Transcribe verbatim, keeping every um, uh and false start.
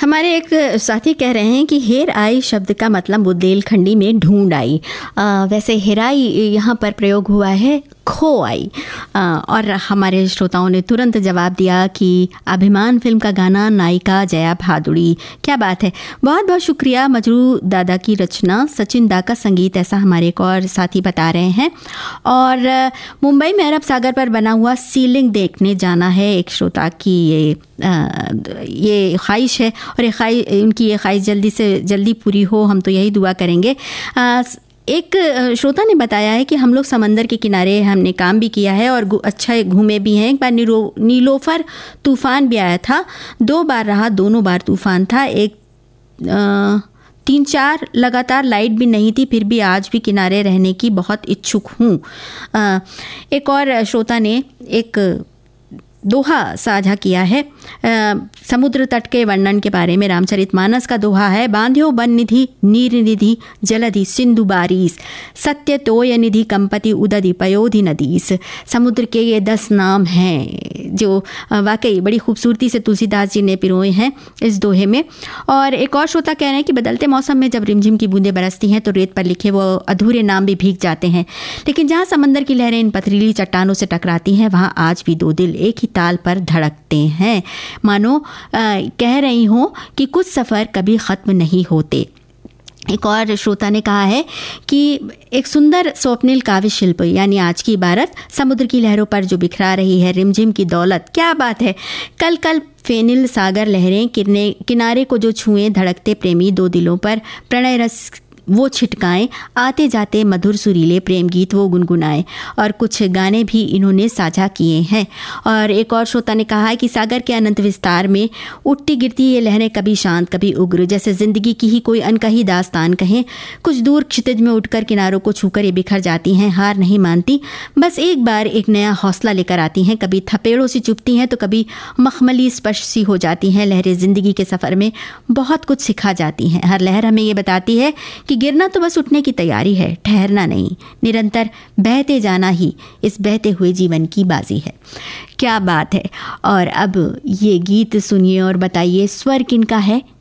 हमारे एक साथी कह रहे हैं कि हेर आई शब्द का मतलब बुंदेलखंडी में ढूंढ आई। आ, वैसे हेराई यहाँ पर प्रयोग हुआ है खो आई। आ, और हमारे श्रोताओं ने तुरंत जवाब दिया कि अभिमान फिल्म का गाना, नायिका जया भादुड़ी। क्या बात है, बहुत बहुत शुक्रिया। मजरू दादा की रचना, सचिन दा का संगीत, ऐसा हमारे एक और साथी बता रहे हैं। और मुंबई में अरब सागर पर बना हुआ सीलिंग देखने जाना है एक श्रोता की ये आ, ये ख्वाहिश है, और ये ख्वाहिश, उनकी ये ख्वाहिश जल्दी से जल्दी पूरी हो, हम तो यही दुआ करेंगे। आ, एक श्रोता ने बताया है कि हम लोग समंदर के किनारे हमने काम भी किया है और अच्छा घूमे भी हैं। एक बार नीलो नीलोफर तूफ़ान भी आया था, दो बार रहा, दोनों बार तूफ़ान था। एक आ, तीन चार लगातार लाइट भी नहीं थी, फिर भी आज भी किनारे रहने की बहुत इच्छुक हूँ। एक और श्रोता ने एक दोहा साझा किया है आ, समुद्र तट के वर्णन के बारे में। रामचरितमानस का दोहा है, बांध्यो बन निधि नीर निधि जलधि सिंधु बारीस, सत्य तोय निधि कंपति उदधि पयोधि नदीस। समुद्र के ये दस नाम हैं जो वाकई बड़ी खूबसूरती से तुलसीदास जी ने पिरोए हैं इस दोहे में। और एक और श्रोता कह रहे हैं कि बदलते मौसम में जब रिमझिम की बूंदें बरसती हैं तो रेत पर लिखे वो अधूरे नाम भी भीग जाते हैं, लेकिन जहाँ समंदर की लहरें इन पथरीली चट्टानों से टकराती हैं वहाँ आज भी दो दिल एक ही ताल पर धड़कते हैं। मानो आ, कह रही हूँ कि कुछ सफ़र कभी ख़त्म नहीं होते। एक और श्रोता ने कहा है कि एक सुंदर स्वप्निल काव्य शिल्प यानी आज की इबारत, समुद्र की लहरों पर जो बिखरा रही है रिमझिम की दौलत। क्या बात है, कल कल फेनिल सागर लहरें किरने किनारे को जो छुएं, धड़कते प्रेमी दो दिलों पर प्रणय रस वो छिटकाएं, आते जाते मधुर सुरीले प्रेम गीत वो गुनगुनाएं। और कुछ गाने भी इन्होंने साझा किए हैं। और एक और श्रोता ने कहा है कि सागर के अनंत विस्तार में उठती गिरती ये लहरें कभी शांत कभी उग्र, जैसे ज़िंदगी की ही कोई अनकही दास्तान कहें। कुछ दूर क्षितिज में उठकर किनारों को छूकर ये बिखर जाती हैं, हार नहीं मानती, बस एक बार एक नया हौसला लेकर आती हैं। कभी थपेड़ों से चुभती हैं तो कभी मखमली स्पर्श सी हो जाती हैं। लहरें ज़िंदगी के सफ़र में बहुत कुछ सिखा जाती हैं। हर लहर हमें ये बताती है कि गिरना तो बस उठने की तैयारी है, ठहरना नहीं। निरंतर बहते जाना ही इस बहते हुए जीवन की बाजी है। क्या बात है। और अब ये गीत सुनिए और बताइए स्वर किनका है।